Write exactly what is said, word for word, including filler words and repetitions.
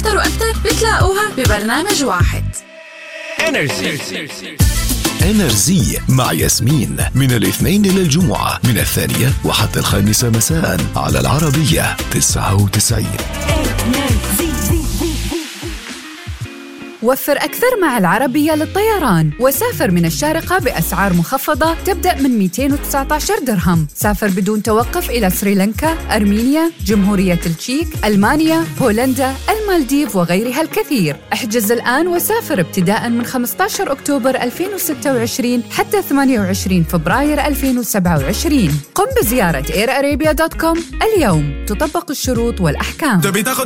أكتر وأكتر بتلاقوها ببرنامج واحد. إنرجي إنرجي مع ياسمين من الاثنين للجمعة من الثانية وحتى الخامسة مساء على العربية تسعة وتسعين. وفر أكثر مع العربية للطيران وسافر من الشارقة بأسعار مخفضة تبدأ من مئتين وتسعة عشر درهم. سافر بدون توقف إلى سريلانكا، أرمينيا، جمهورية التشيك، ألمانيا، بولندا، المالديف وغيرها الكثير. احجز الآن وسافر ابتداء من خمسة عشر أكتوبر ألفين وستة وعشرين حتى ثمانية وعشرين فبراير ألفين وسبعة وعشرين. قم بزيارة إير أرابيا دوت كوم اليوم. تطبق الشروط والأحكام.